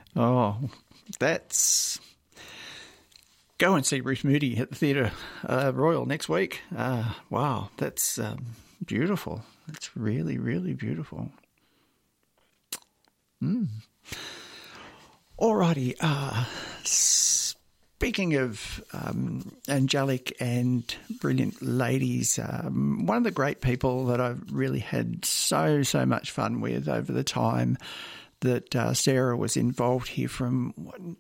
Oh, that's... Go and see Ruth Moody at the Theatre Royal next week. Wow, that's beautiful. That's really, really beautiful. Alrighty. Speaking of angelic and brilliant ladies, one of the great people that I've really had so much fun with over the time that Sarah was involved here from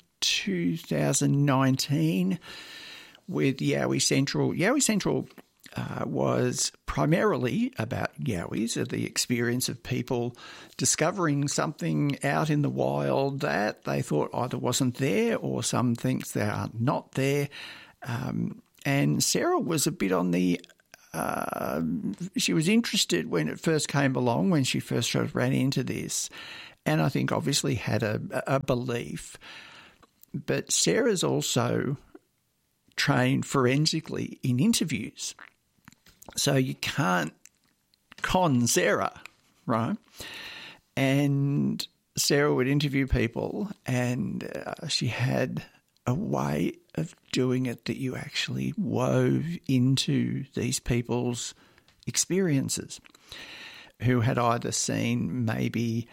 2019 with Yowie Central. Yowie Central was primarily about Yowies, the experience of people discovering something out in the wild that they thought either wasn't there or some things that are not there. And Sarah was a bit on the she was interested when it first came along, when she first sort of ran into this, and I think obviously had a belief. But Sarah's also trained forensically in interviews. So you can't con Sarah, right? And Sarah would interview people, and she had a way of doing it that you actually wove into these people's experiences, who had either seen maybe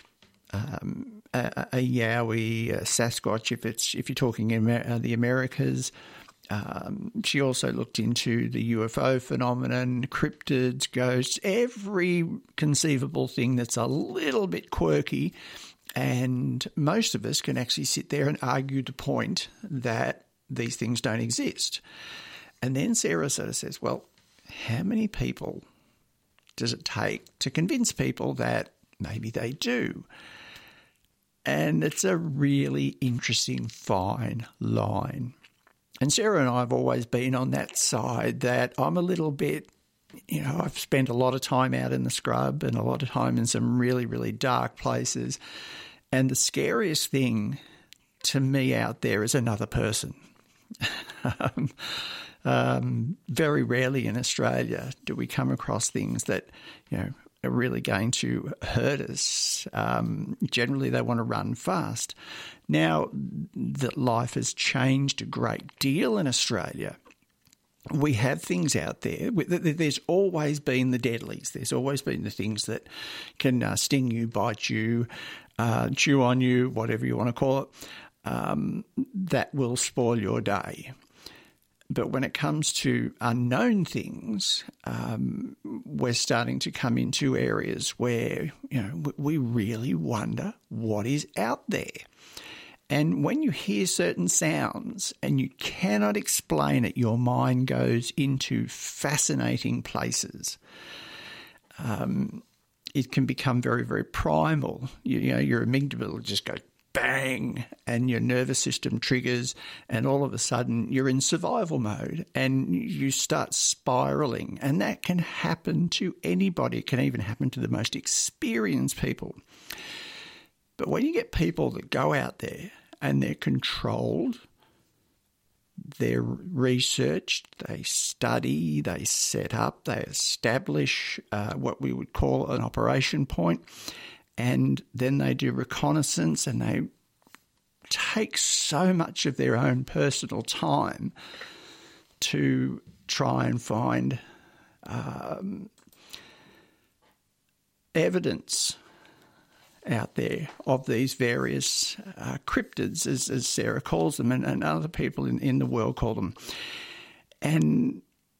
a Yowie, a Sasquatch, if you're talking in the Americas. She also looked into the UFO phenomenon, cryptids, ghosts, every conceivable thing that's a little bit quirky. And most of us can actually sit there and argue the point that these things don't exist. And then Sarah sort of says, well, how many people does it take to convince people that maybe they do? And it's a really interesting fine line. And Sarah and I have always been on that side that I'm a little bit, I've spent a lot of time out in the scrub and a lot of time in some really, really dark places. And the scariest thing to me out there is another person. Very rarely in Australia do we come across things that, are really going to hurt us. Generally, they want to run fast. Now that life has changed a great deal in Australia, we have things out there. There's always been the deadlies. There's always been the things that can sting you, bite you, chew on you, whatever you want to call it, that will spoil your day. But when it comes to unknown things, we're starting to come into areas where, we really wonder what is out there. And when you hear certain sounds and you cannot explain it, your mind goes into fascinating places. It can become very, very primal. Your amygdala just goes bang, and your nervous system triggers, and all of a sudden you're in survival mode and you start spiraling. And that can happen to anybody. It can even happen to the most experienced people. But when you get people that go out there and they're controlled, they're researched, they study, they set up, they establish what we would call an operation point, and then they do reconnaissance, and they take so much of their own personal time to try and find evidence out there of these various cryptids, as Sarah calls them, and other people in the world call them. And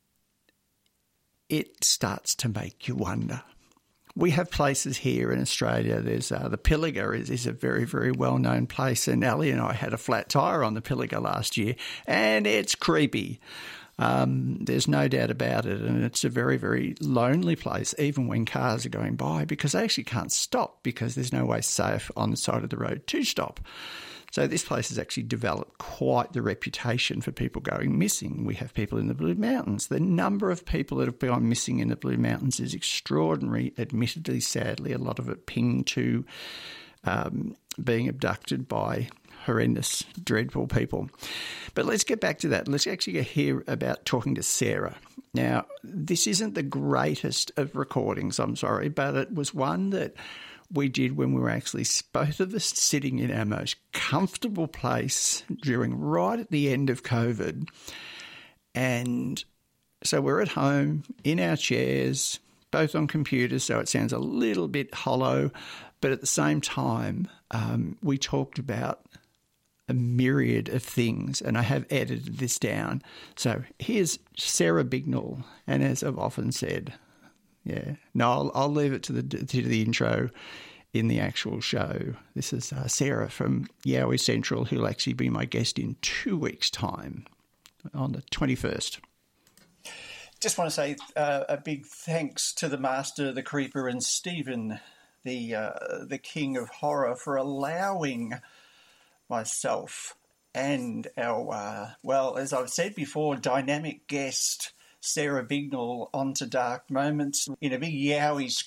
it starts to make you wonder. We have places here in Australia. There's the Pilliga is a very, very well-known place, and Ellie and I had a flat tyre on the Pilliga last year, and it's creepy. There's no doubt about it, and it's a very, very lonely place, even when cars are going by, because they actually can't stop because there's no way safe on the side of the road to stop. So this place has actually developed quite the reputation for people going missing. We have people in the Blue Mountains. The number of people that have gone missing in the Blue Mountains is extraordinary, admittedly, sadly, a lot of it pinged to being abducted by horrendous, dreadful people. But let's get back to that. Let's actually hear about talking to Sarah. Now, this isn't the greatest of recordings, I'm sorry, but it was one that we did when we were actually both of us sitting in our most comfortable place right at the end of COVID. And so we're at home in our chairs, both on computers, so it sounds a little bit hollow. But at the same time, we talked about a myriad of things, and I have edited this down. So here's Sarah Bignell, and as I've often said, I'll leave it to the intro in the actual show. This is Sarah from Yowie Central, who'll actually be my guest in 2 weeks' time on the 21st. Just want to say a big thanks to the Master, the Creeper, and Stephen, the King of Horror, for allowing myself and our, as I've said before, dynamic guest Sarah Bignell onto Dark Moments in a big Yowie